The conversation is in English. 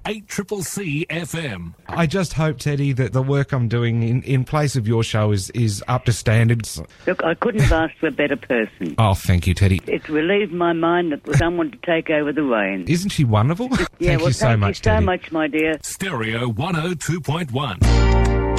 8CCC FM. I just hope, Teddy, that the work I'm doing in place of your show is up to standards. Look, I couldn't have asked for a better person. Oh, thank you, Teddy. It relieved my mind that someone to take over the reins. Isn't she wonderful? Yeah, thank you so much, Thank you so Teddy. much, my dear. Stereo 102.1.